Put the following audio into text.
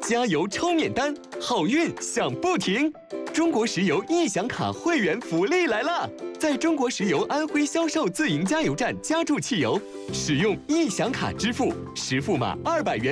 加油抽免单，好运享不停！中国石油易享卡会员福利来了！在中国石油安徽销售自营加油站加注汽油，使用易享卡支付，实付码200元